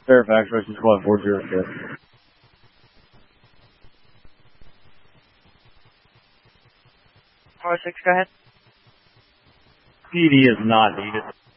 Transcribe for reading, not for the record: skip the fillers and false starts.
Fairfax, Rescue Squad 406. Four six, go ahead. PD is not needed.